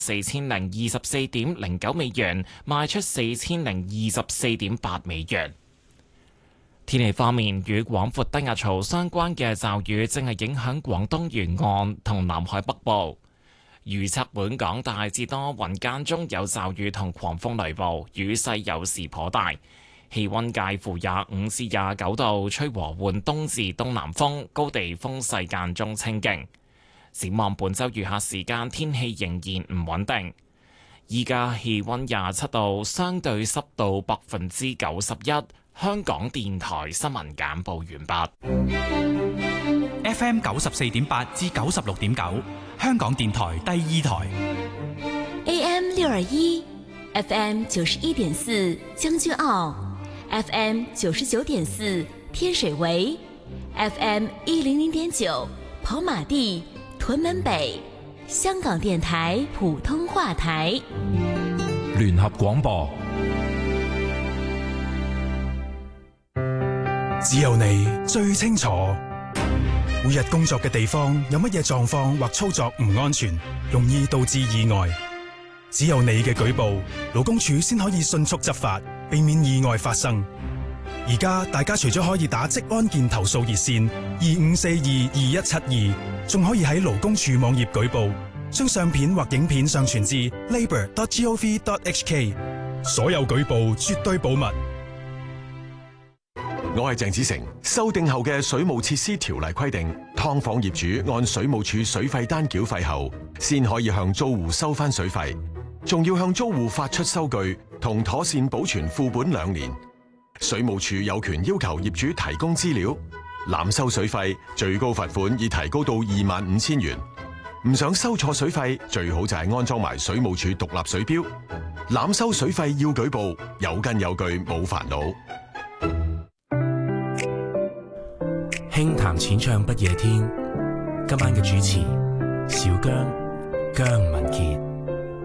4024.09美元，賣出4024.8美元。天氣方面，與廣闊低壓槽相關嘅驟雨正係影響廣東沿岸同南海北部。預測本港大致多雲，間中有驟雨同狂風雷暴，雨勢有時頗大。氣溫介乎25至29度，吹和緩東至東南風，高地風勢間中清勁。展望本週餘下時間，天氣仍然唔穩定。依家氣溫27度，相對濕度91%。香港電台新聞簡報完畢。 FM 94.8至96.9，香港電台第2台。 AM 621 ，FM 91.4，將軍澳 ，FM 99.4，天水圍 ，FM 100.9，跑馬地、屯門北。香港電台普通話台。 聯合廣播。 只有你最清楚，每日工作嘅地方有乜嘢狀況或操作唔安全，容易導致意外。只有你嘅舉報，勞工處先可以迅速執法，避免意外發生。而家大家除咗可以打職安健投訴熱線25422172，仲可以喺勞工處網頁舉報，將相片或影片上傳至 labour.gov.hk。所有舉報絕對保密。 我係鄭子誠。修訂後嘅水務設施條例規定，劏房業主按水務署水費單繳費後，先可以向租戶收翻水費，仲要向租戶發出收據同妥善保存副本2年。水務署有權要求業主提供資料，濫收水費最高罰款已提高到25,000元。唔想收錯水費，最好就係安裝埋水務署獨立水錶。濫收水費要舉報，有根有據冇煩惱。 輕談淺唱不夜天，今晚嘅主持小姜文傑。